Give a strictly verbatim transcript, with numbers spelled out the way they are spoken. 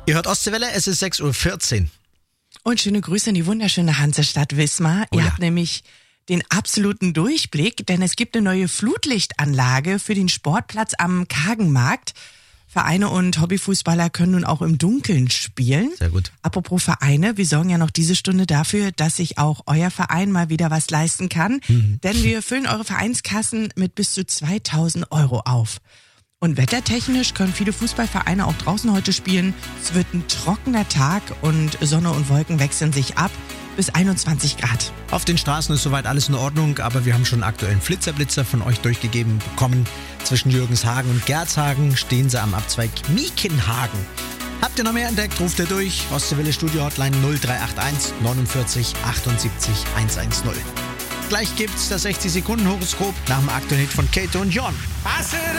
Ihr hört Ostseewelle, es ist sechs Uhr vierzehn. Und schöne Grüße in die wunderschöne Hansestadt Wismar. Oh Ihr ja. habt nämlich den absoluten Durchblick, denn es gibt eine neue Flutlichtanlage für den Sportplatz am Kagenmarkt. Vereine und Hobbyfußballer können nun auch im Dunkeln spielen. Sehr gut. Apropos Vereine, wir sorgen ja noch diese Stunde dafür, dass sich auch euer Verein mal wieder was leisten kann. Mhm. Denn wir füllen eure Vereinskassen mit bis zu zweitausend Euro auf. Und wettertechnisch können viele Fußballvereine auch draußen heute spielen. Es wird ein trockener Tag und Sonne und Wolken wechseln sich ab bis einundzwanzig Grad. Auf den Straßen ist soweit alles in Ordnung, aber wir haben schon einen aktuellen Flitzerblitzer von euch durchgegeben bekommen. Zwischen Jürgenshagen und Gerzhagen stehen sie am Abzweig Miekenhagen. Habt ihr noch mehr entdeckt, ruft ihr durch. Ostseewelle Studio Hotline null drei acht eins neunundvierzig achtundsiebzig hundertzehn. Gleich gibt's das sechzig Sekunden Horoskop nach dem aktuellen Hit von Kato und John.